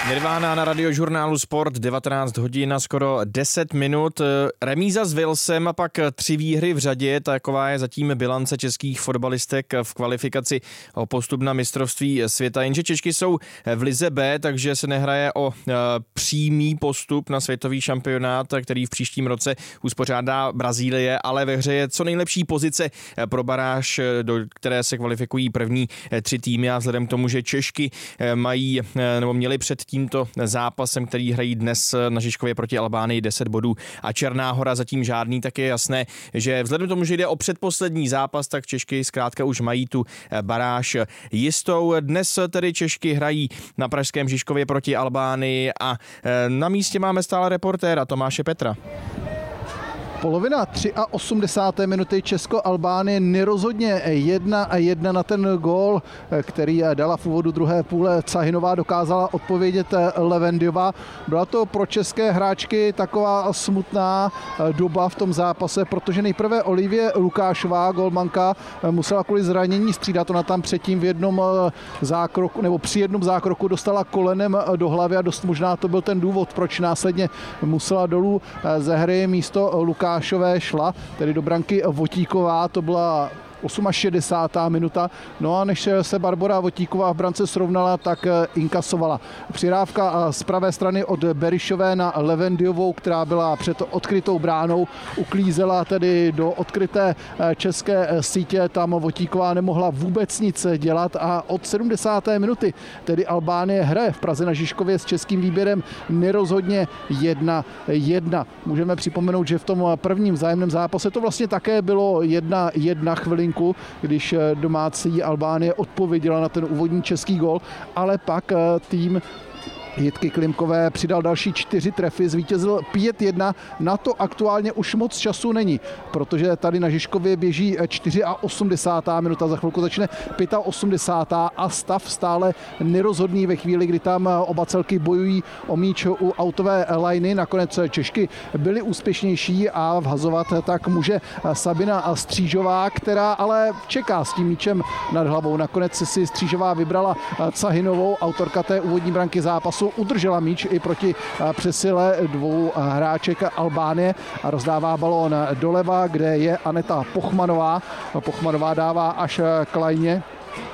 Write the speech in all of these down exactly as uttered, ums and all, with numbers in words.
Nirvana na Radiožurnálu Sport, devatenáct hodin a skoro deset minut. Remíza s Walesem a pak tři výhry v řadě. Taková je zatím bilance českých fotbalistek v kvalifikaci o postup na mistrovství světa. Jenže Češky jsou v lize B, takže se nehraje o přímý postup na světový šampionát, který v příštím roce uspořádá Brazílie, ale ve hře je co nejlepší pozice pro baráž, do které se kvalifikují první tři týmy, a vzhledem k tomu, že Češky mají nebo měli před tímto zápasem, který hrají dnes na Žižkově proti Albánii, deset bodů a Černá Hora zatím žádný, tak je jasné, že vzhledem k tomu, že jde o předposlední zápas, tak Češky zkrátka už mají tu baráž jistou. Dnes tedy Češky hrají na pražském Žižkově proti Albánii a na místě máme stále reportéra Tomáše Petra. Polovina osmdesáté třetí minuty Česko-Albánie, nerozhodně jedna a jedna na ten gól, který dala v úvodu druhé půle Cahinová, dokázala odpovědět Levendiová. Byla to pro české hráčky taková smutná doba v tom zápase, protože nejprve Olivie Lukášová, golmanka, musela kvůli zranění střídat. Ona tam předtím v jednom zákroku, nebo při jednom zákroku dostala kolenem do hlavy a dost možná to byl ten důvod, proč následně musela dolů ze hry. Místo Lukášové šla tedy do branky Votíková, to byla šedesátá osmá minuta. No a než se Barbora Votíková v brance srovnala, tak inkasovala. Přirávka z pravé strany od Berišové na Levendiovou, která byla před odkrytou bránou, uklízela tedy do odkryté české sítě. Tam Votíková nemohla vůbec nic dělat a od sedmdesáté minuty tedy Albánie hraje v Praze na Žižkově s českým výběrem nerozhodně jedna jedna. Můžeme připomenout, že v tom prvním vzájemném zápase to vlastně také bylo jedna jedna chvilinku, když domácí Albánie odpověděla na ten úvodní český gól, ale pak tým Jitky Klimkové přidal další čtyři trefy, zvítězil pět jedna. Na to aktuálně už moc času není, protože tady na Žižkově běží osmdesátá čtvrtá minuta, za chvilku začne osmdesátá pátá a stav stále nerozhodný ve chvíli, kdy tam oba celky bojují o míč u autové lajny. Nakonec Češky byly úspěšnější a vhazovat tak může Sabina Střížová, která ale čeká s tím míčem nad hlavou. Nakonec si Střížová vybrala Cahinovou, autorka té úvodní branky zápasu, udržela míč i proti přesile dvou hráček Albánie a rozdává balón doleva, kde je Aneta Pochmanová. Pochmanová dává až k lajně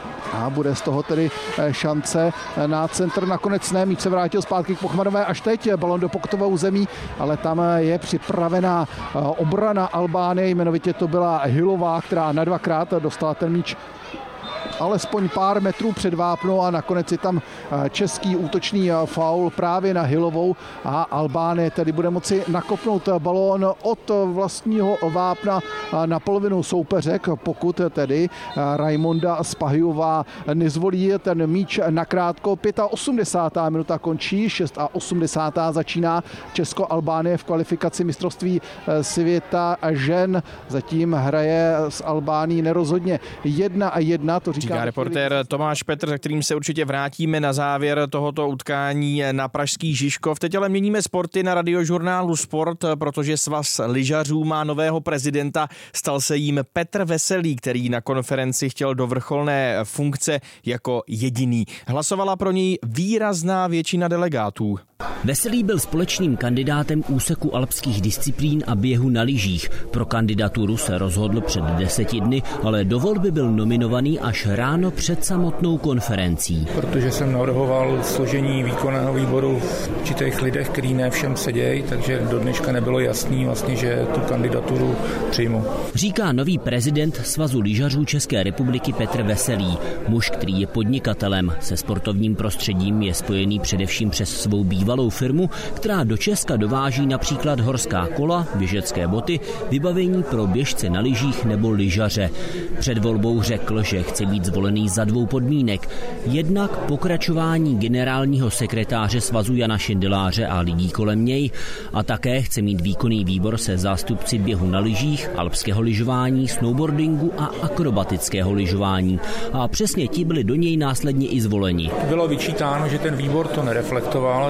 a bude z toho tedy šance na centr. Nakonec ne, míč se vrátil zpátky k Pochmanové až teď, balon do pokutového území, ale tam je připravená obrana Albánie, jmenovitě to byla Hilová, která na dvakrát dostala ten míč alespoň pár metrů před vápno a nakonec je tam český útočný faul právě na Hilovou a Albánie tedy bude moci nakopnout balón od vlastního vápna na polovinu soupeřek, pokud tedy Raimonda Spahyová nezvolí ten míč nakrátko. osmdesátá pátá minuta končí, osmdesátá šestá začíná Česko-Albánie v kvalifikaci mistrovství světa žen. Zatím hraje s Albánií nerozhodně jedna a jedna, to říká Říká reportér Tomáš Petr, za kterým se určitě vrátíme na závěr tohoto utkání na pražský Žižkov. Teď ale měníme sporty na Radiožurnálu Sport, protože svaz lyžařů má nového prezidenta. Stal se jím Petr Veselý, který na konferenci chtěl do vrcholné funkce jako jediný. Hlasovala pro něj výrazná většina delegátů. Veselý byl společným kandidátem úseku alpských disciplín a běhu na lyžích. Pro kandidaturu se rozhodl před deseti dny, ale do volby byl nominovaný až ráno před samotnou konferencí. Protože jsem navrhoval složení výkonného výboru v určitých lidech, který ne všem sedějí, takže do dneška nebylo jasný vlastně, že tu kandidaturu přijmu. Říká nový prezident Svazu lyžařů České republiky Petr Veselý. Muž, který je podnikatelem, se sportovním prostředím je spojený především přes svou bývalou firmu, která do Česka dováží například horská kola, běžecké boty, vybavení pro běžce na lyžích nebo lyžaře. Před volbou řekl, že chce být zvolený za dvou podmínek. Jednak pokračování generálního sekretáře Svazu Jana Šindeláře a lidí kolem něj a také chce mít výkonný výbor se zástupci běhu na lyžích, alpského lyžování, snowboardingu a akrobatického lyžování. A přesně ti byli do něj následně i zvoleni. Bylo vyčítáno, že ten výbor to nereflektoval, rozložení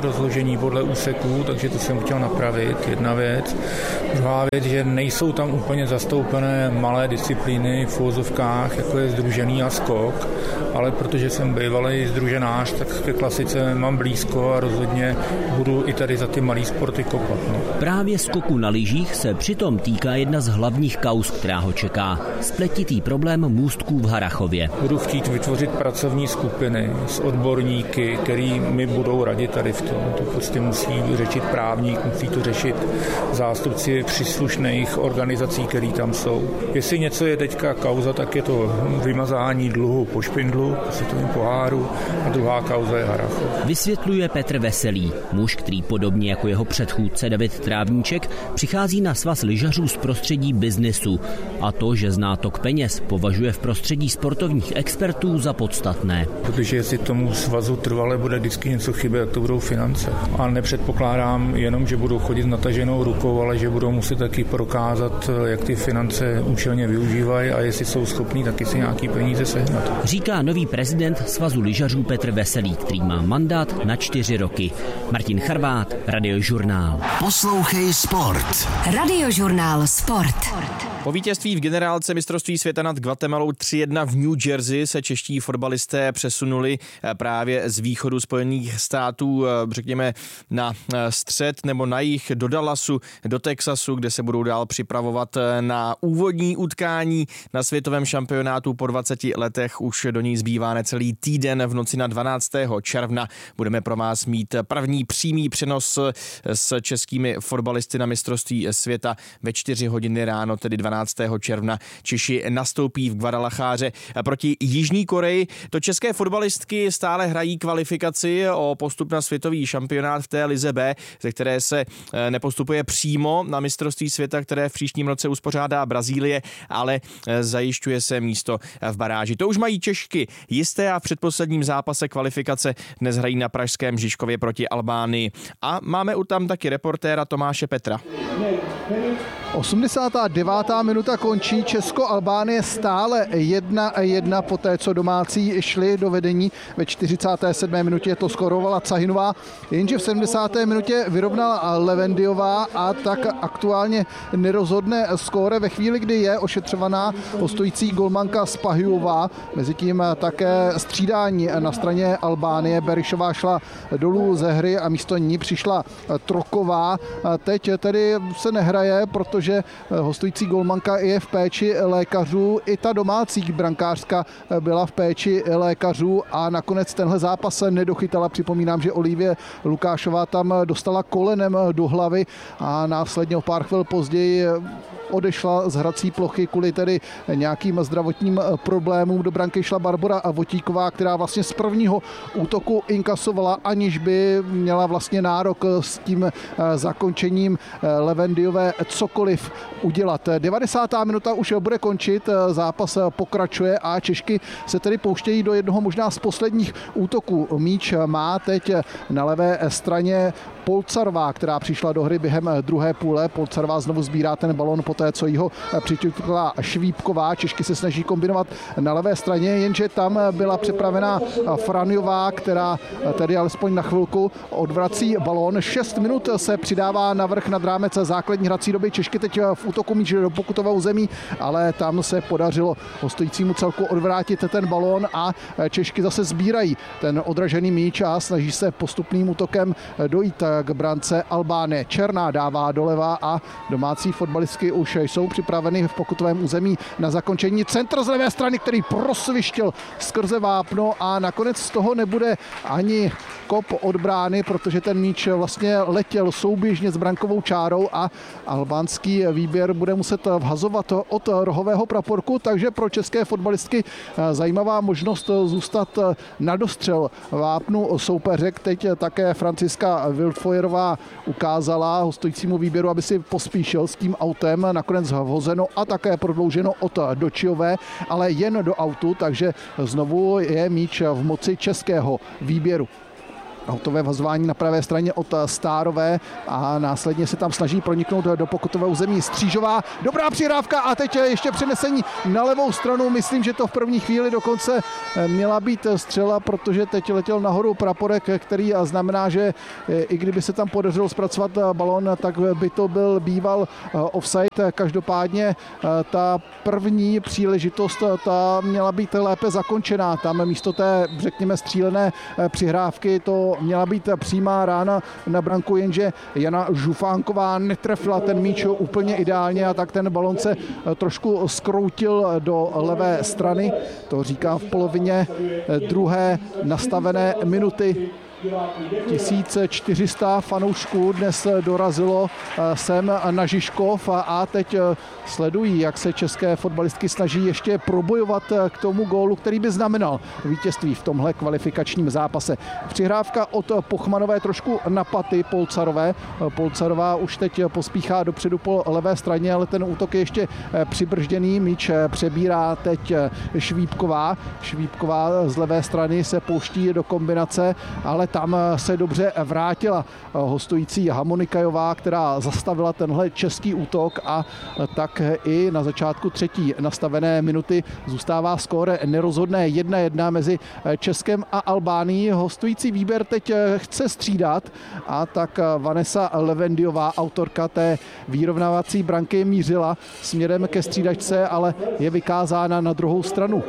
rozložení podle úseků, takže to jsem chtěl napravit, jedna věc. Druhá věc, že nejsou tam úplně zastoupené malé disciplíny v uvozovkách, jako je sdružený a skok, ale protože jsem bývalý sdruženář, tak ke klasice mám blízko a rozhodně budu i tady za ty malý sporty kopat. No. Právě skoku na lyžích se přitom týká jedna z hlavních kauz, která ho čeká. Spletitý problém můstků v Harrachově. Budu chtít vytvořit pracovní skupiny s odborníky, který mi budou radit tady v tom. To prostě musí řešit právník, musí to řešit zástupci příslušných organizací, které tam jsou. Jestli něco je teďka kauza, tak je to vymazání dluhu po špindlu, po světovém poháru, a druhá kauza je Harrachov. Vysvětluje Petr Veselý, muž, který podobně jako jeho předchůdce David Trávníček přichází na svaz lyžařů z prostředí biznesu a to, že zná tok peněz, považuje v prostředí sportovních expertů za podstatné. Protože jestli tomu svazu trvale bude vždycky něco chybět, tak to budou finance. A nepředpokládám jenom, že budou chodit nataženou rukou, ale že budou muset taky prokázat, jak ty finance účelně využívají a jestli jsou schopní taky si nějaký peníze sehnat. Říká nový prezident svazu lyžařů Petr Veselý, který má mandát na čtyři roky. Martin Charvát, Radiožurnál. Poslouchej sport. Radiožurnál Sport. Po vítězství v generálce mistrovství světa nad Guatemalou tři jedna v New Jersey se čeští fotbalisté přesunuli právě z východu Spojených států, řekněme, na střed nebo na jih do Dallasu, do Texasu, kde se budou dál připravovat na úvodní utkání na světovém šampionátu po dvaceti letech. Už do ní zbývá necelý týden. V noci na dvanáctého června budeme pro vás mít první přímý přenos s českými fotbalisty na mistrovství světa ve čtyři hodiny ráno, tedy dvanáctého června. Češi nastoupí v Guadalajáře proti Jižní Koreji. To české fotbalistky stále hrají kvalifikaci o postup na světový šampionát v té lize B, ze které se nepostupuje přímo na mistrovství světa, které v příštím roce uspořádá Brazílie, ale zajišťuje se místo v baráži. To už mají Češky jisté a v předposledním zápase kvalifikace dnes hrají na pražském Žižkově proti Albánii. A máme u tam taky reportéra Tomáše Petra. osmdesátá devátá minuta končí, Česko-Albánie stále jedna jedna po té, co domácí šli do vedení. Ve čtyřicáté sedmé minutě to skorovala Cahinová, jenže v sedmdesáté minutě vyrovnala Levendiová a tak aktuálně nerozhodne skóre ve chvíli, kdy je ošetřovaná hostující golmanka Spahiová. Mezitím také střídání na straně Albánie. Berišová šla dolů ze hry a místo ní přišla Troková. Teď tedy se nehraje, protože hostující golmanka je v péči lékařů. I ta domácí brankářka byla v péči lékařů a nakonec tenhle zápas nedochytala. Připomínám, že Olivie Lukášová tam dostala kolenem do hlavy a následně o pár chvil později odešla z hrací plochy kvůli tedy nějakým zdravotním problémům. Do branky šla Barbora Votíková, která vlastně z prvního útoku inkasovala, aniž by měla vlastně nárok s tím zakončením Levendiové cokoliv udělat. devadesátá minuta už bude končit, zápas pokračuje a Češky se tedy pouštějí do jednoho možná z posledních útoků. Míč má teď na levé straně Polcarová, která přišla do hry během druhé půle. Polcarová znovu sbírá ten balon poté, co jí ho přičutila Švípková. Češky se snaží kombinovat na levé straně, jenže tam byla připravená Franjová, která tedy alespoň na chvilku odvrací balon. Šest minut se přidává navrch nad rámec základní hrací doby. Češky teď v útoku míč do pokutového zemí, ale tam se podařilo hostujícímu celku odvrátit ten balon a Češky zase sbírají ten odražený míč a snaží se postupným útokem dojít k brance Albánie. Černá dává doleva a domácí fotbalistky už jsou připraveny v pokutovém území na zakončení. Centr z levé strany, který prosvištěl skrze vápno a nakonec z toho nebude ani kop od brány, protože ten míč vlastně letěl souběžně s brankovou čárou a albánský výběr bude muset vhazovat od rohového praporku, takže pro české fotbalistky zajímavá možnost zůstat na dostřel vápnu soupeřek. Teď také Franciska Wildfeuerová ukázala hostujícímu výběru, aby si pospíšil s tím autem, nakonec vhozeno a také prodlouženo od Dočiové, ale jen do autu, takže znovu je míč v moci českého výběru. Autové vazování na pravé straně od Stárové a následně se tam snaží proniknout do pokutového území Střížová. Dobrá přihrávka a teď ještě přenesení na levou stranu. Myslím, že to v první chvíli dokonce měla být střela, protože teď letěl nahoru praporek, který znamená, že i kdyby se tam podařilo zpracovat balón, tak by to byl býval offside. Každopádně ta první příležitost ta měla být lépe zakončená. Tam místo té, řekněme, střílené přihrávky to měla být přímá rána na branku, jenže Jana Žufánková netrefila ten míč úplně ideálně a tak ten balon se trošku skroutil do levé strany. To říkám v polovině druhé nastavené minuty. tisíc čtyři sta fanoušků dnes dorazilo sem na Žižkov a teď sledují, jak se české fotbalistky snaží ještě probojovat k tomu gólu, který by znamenal vítězství v tomhle kvalifikačním zápase. Přihrávka od Pochmanové trošku na paty Polcarové. Polcarová už teď pospíchá dopředu po levé straně, ale ten útok je ještě přibržděný. Míč přebírá teď Švípková. Švípková z levé strany se pouští do kombinace, ale tam se dobře vrátila hostující Hamonikajová, která zastavila tenhle český útok a tak i na začátku třetí nastavené minuty zůstává skóre nerozhodné jedna jedna mezi Českem a Albánií. Hostující výběr teď chce střídat a tak Vanessa Levendiová, autorka té vyrovnávací branky, mířila směrem ke střídačce, ale je vykázána na druhou stranu.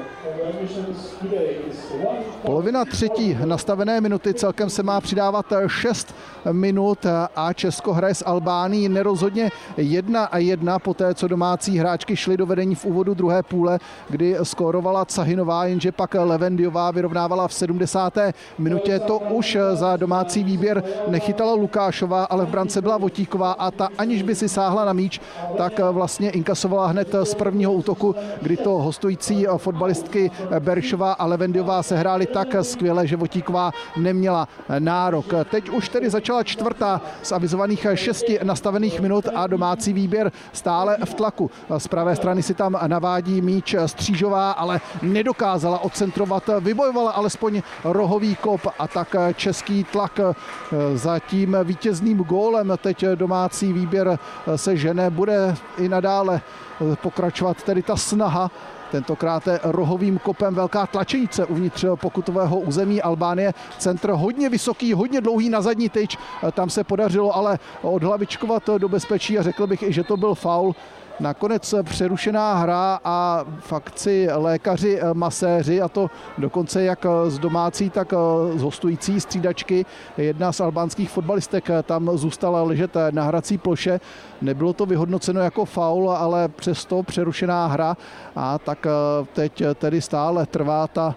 Polovina třetí nastavené minuty, celkem se má přidávat šest minut a Česko hraje s Albánií nerozhodně jedna a jedna poté, co domácí hráčky šly do vedení v úvodu druhé půle, kdy skórovala Cahinová, jenže pak Levendiová vyrovnávala v sedmdesáté minutě. To už za domácí výběr nechytala Lukášová, ale v brance byla Votíková a ta, aniž by si sáhla na míč, tak vlastně inkasovala hned z prvního útoku, kdy to hostující fotbalistky Beršová a Levendiová se hrály tak skvěle, že Votíková neměla nárok. Teď už tedy začala čtvrtá z avizovaných šesti nastavených minut a domácí výběr stále v tlaku. Z pravé strany si tam navádí míč Střížová, ale nedokázala odcentrovat, vybojovala alespoň rohový kop a tak český tlak za tím vítězným gólem. Teď domácí výběr se žene, bude i nadále pokračovat tedy ta snaha. Tentokrát rohovým kopem velká tlačenice uvnitř pokutového území Albánie. Centr hodně vysoký, hodně dlouhý na zadní tyč. Tam se podařilo ale odhlavičkovat do bezpečí a řekl bych i, že to byl faul. Nakonec přerušená hra a v akci lékaři maséři, a to dokonce jak z domácí, tak z hostující střídačky. Jedna z albánských fotbalistek tam zůstala ležet na hrací ploše. Nebylo to vyhodnoceno jako faul, ale přesto přerušená hra a tak teď tedy stále trvá ta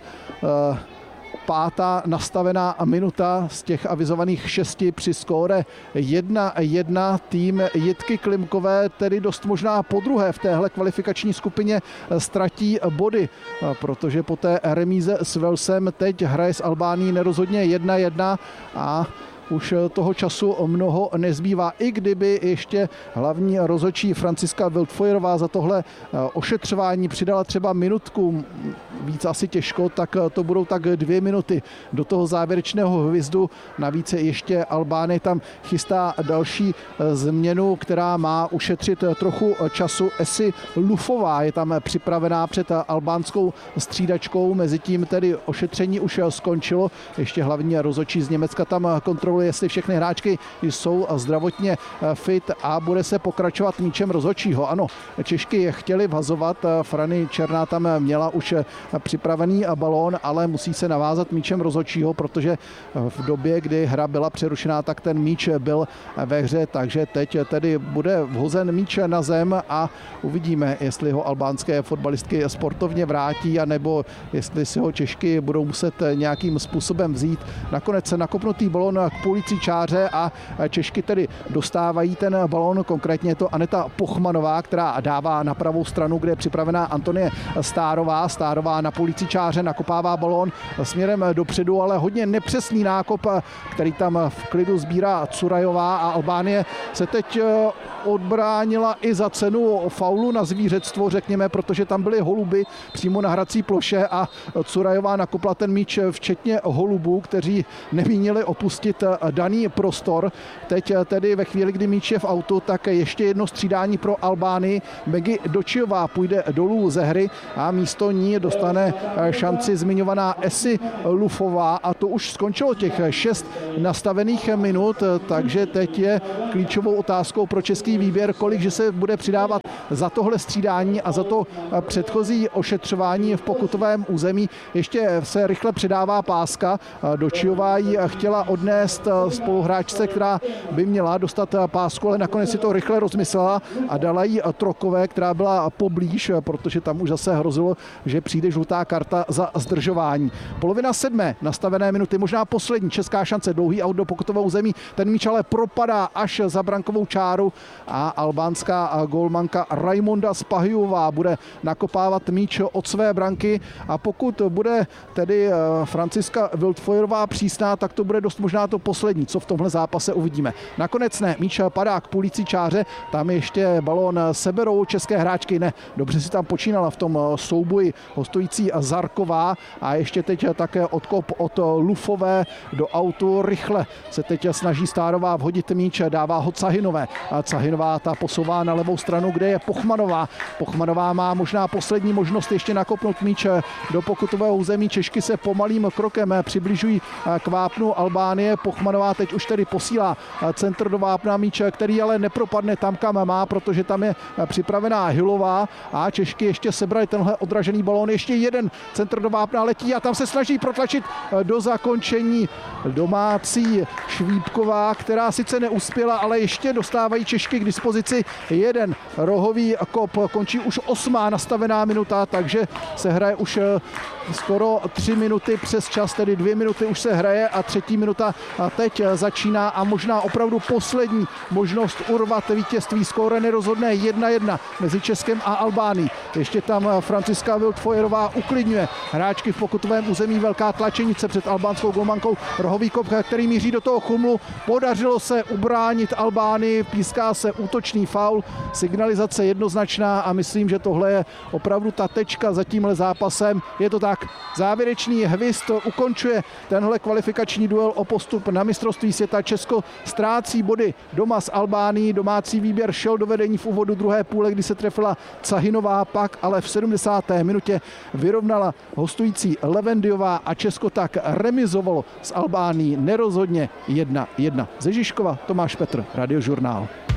pátá nastavená minuta z těch avizovaných šesti při skóre jedna jedna. Tým Jitky Klimkové tedy dost možná podruhé v téhle kvalifikační skupině ztratí body, protože po té remíze s Walesem teď hraje s Albánií nerozhodně jedna jedna a už toho času mnoho nezbývá. I kdyby ještě hlavní rozhodčí Franciska Wildfeuerová za tohle ošetřování přidala třeba minutku, víc asi těžko, tak to budou tak dvě minuty do toho závěrečného hvizdu. Navíc ještě Albánie tam chystá další změnu, která má ušetřit trochu času. Esi Lufová je tam připravená před albánskou střídačkou, mezitím tedy ošetření už skončilo. Ještě hlavní rozhodčí z Německa tam kontroluje, jestli všechny hráčky jsou zdravotně fit a bude se pokračovat míčem rozhodčího. Ano, Češky chtěli vhazovat, Frany Černá tam měla už připravený balón, ale musí se navázat míčem rozhodčího, protože v době, kdy hra byla přerušená, tak ten míč byl ve hře, takže teď tedy bude vhozen míč na zem a uvidíme, jestli ho albánské fotbalistky sportovně vrátí, anebo jestli si ho Češky budou muset nějakým způsobem vzít. Nakonec nakopnutý balón k půlící čáře a Češky tedy dostávají ten balón, konkrétně je to Aneta Pochmanová, která dává na pravou stranu, kde je připravená Antonie Stárová. Stárová na půlící čáře nakopává balón směrem dopředu, ale hodně nepřesný nákop, který tam v klidu sbírá Curajová a Albánie se teď odbránila i za cenu faulu na zvířectvo, řekněme, protože tam byly holuby přímo na hrací ploše a Curajová nakopla ten míč včetně holubů, kteří nemínili opustit daný prostor. Teď tedy ve chvíli, kdy míč je v autu, tak ještě jedno střídání pro Albánii. Megi Dočiová půjde dolů ze hry a místo ní dostane šanci zmiňovaná Esi Lufová a to už skončilo těch šest nastavených minut, takže teď je klíčovou otázkou pro český výběr, kolik že se bude přidávat za tohle střídání a za to předchozí ošetřování v pokutovém území. Ještě se rychle předává páska. Dočiová ji chtěla odnést spoluhráčce, která by měla dostat pásku, ale nakonec si to rychle rozmyslela a dala ji Trokové, která byla poblíž, protože tam už zase hrozilo, že přijde žlutá karta za zdržování. Polovina sedmé nastavené minuty, možná poslední česká šance, dlouhý aut do pokutového území. Ten míč ale propadá až za brankovou čáru a albánská gólmanka Raimonda Spahijová bude nakopávat míč od své branky a pokud bude tedy Franciska Wildfeuerová přísná, tak to bude dost možná to poslední, co v tomhle zápase uvidíme. Nakonec ne, míč padá k půlící čáře, tam ještě balón seberou české hráčky, ne, dobře si tam počínala v tom souboji hostující Zarková a ještě teď také odkop od Lufové do autu, rychle se teď snaží Stárová vhodit míč, dává ho Cahinové a Cahinová ta posouvá na levou stranu, kde je Pochmanová. Pochmanová má možná poslední možnost ještě nakopnout míč do pokutového území. Češky se pomalým krokem přibližují k vápnu Albánie. Pochmanová teď už tedy posílá centr do vápna, míč, který ale nepropadne tam, kam má, protože tam je připravená Hylová a Češky ještě sebrali tenhle odražený balón. Ještě jeden centr do vápna letí a tam se snaží protlačit do zakončení domácí Švípková, která sice neuspěla, ale ještě dostávají Češky k dispozici jeden rohový kop. Končí už osmá nastavená minuta, takže se hraje už skoro tři minuty přes čas, tedy dvě minuty už se hraje a třetí minuta teď začíná a možná opravdu poslední možnost urvat vítězství. Skóre nerozhodné jedna jedna mezi Českem a Albánií. Ještě tam Franciska Wildfeuerová uklidňuje hráčky v pokutovém území, velká tlačenice před albánskou golmankou, rohový kop, který míří do toho chumlu. Podařilo se ubránit Albánii, píská se útočný faul, signalizace jednoznačná a myslím, že tohle je opravdu ta tečka za tímhle zápasem. Je to tak, závěrečný hvist ukončuje tenhle kvalifikační duel o postup na mistrovství světa. Česko ztrácí body doma s Albánií, domácí výběr šel do vedení v úvodu druhé půle, kdy se trefila Cahinová, pak ale v sedmdesáté minutě vyrovnala hostující Levendiová a Česko tak remizovalo s Albánií nerozhodně jedna jedna. Ze Žižkova Tomáš Petr, Radiožurnál.